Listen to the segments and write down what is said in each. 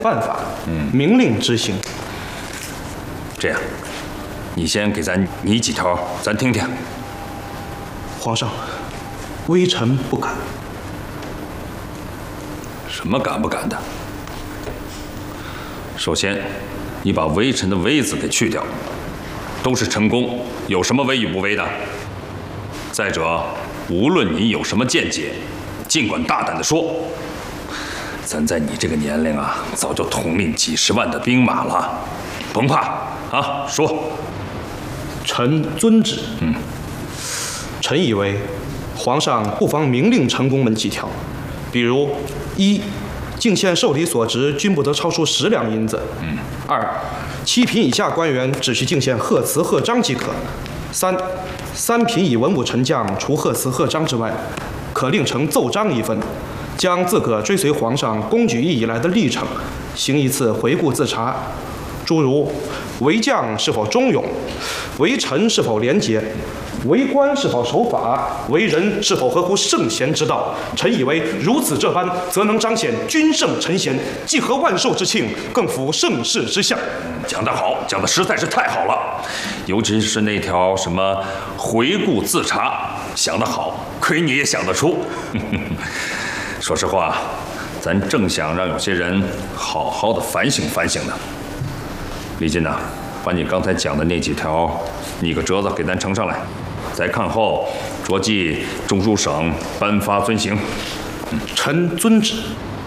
犯法，明令执行。 这样，你先给咱拟几条，咱听听。 皇上，微臣不敢。 什么敢不敢的？首先，你把微臣的微字给去掉，都是臣工，有什么微与不微的？再者，无论你有什么见解，尽管大胆地说。咱在你这个年龄啊，早就统领几十万的兵马了，甭怕啊，说。 臣遵旨。臣以为，皇上不妨明令臣工们几条，比如：一，进献受礼所值均不得超出10两银子；二，7品以下官员只需进献贺词贺章即可；3品以文武臣将，除贺词贺章之外，可令呈奏章1份。将自个追随皇上公举义以来的历程，行一次回顾自查，诸如为将是否忠勇，为臣是否廉洁，为官是否守法，为人是否合乎圣贤之道。臣以为如此这般，则能彰显君圣臣贤，既合万寿之庆，更符盛世之象。 讲得好，讲得实在是太好了，尤其是那条什么回顾自查，想得好，亏你也想得出。说实话，咱正想让有些人好好的反省反省呢。李进呐，把你刚才讲的那几条拟个折子给咱呈上来，在看后着记中书省颁发遵行。 臣遵旨。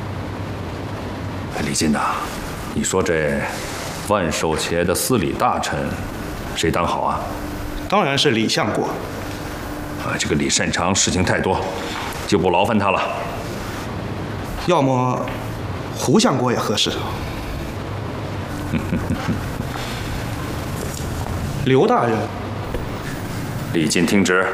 李进呐，你说这万寿节的司礼大臣，谁当好啊？ 当然是李相国。 这个李善长事情太多，就不劳烦他了。 要么胡相国也合适。刘大人， 李进听旨，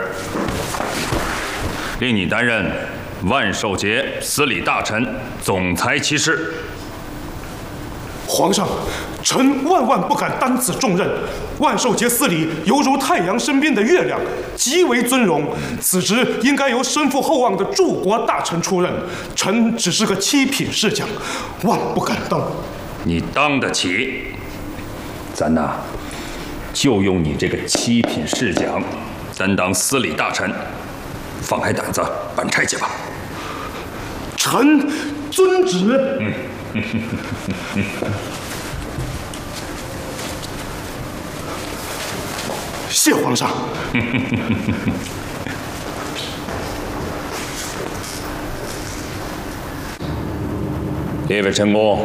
令你担任万寿节司礼大臣、总裁其事。 皇上，臣万万不敢担此重任。万寿节司礼犹如太阳身边的月亮，极为尊荣。此职应该由身负厚望的柱国大臣出任。臣只是个7品侍将，万不敢当。 你当得起？咱呐，就用你这个7品侍将担当司礼大臣，放开胆子办差去吧。 臣遵旨。谢皇上。 列位臣工，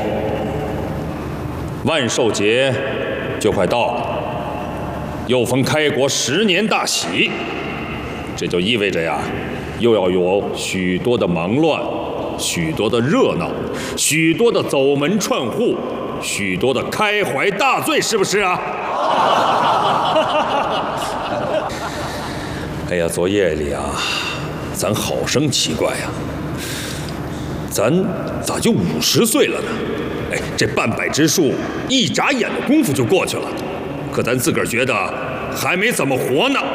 万寿节就快到了，又逢开国10年大喜，这就意味着呀，又要有许多的忙乱，许多的热闹，许多的走门串户，许多的开怀大醉，是不是啊？哎呀，昨夜里啊，咱好生奇怪呀，咱咋就50岁了呢？哎，这半百之数，一眨眼的功夫就过去了，可咱自个儿觉得还没怎么活呢。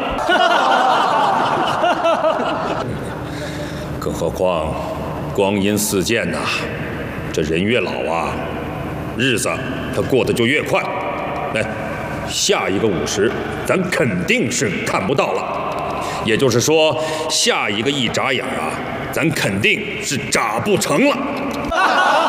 更何况光阴似箭呐，这人越老啊，日子他过得就越快。哎，下一个50，咱肯定是看不到了。也就是说，下一个一眨眼啊，咱肯定是眨不成了。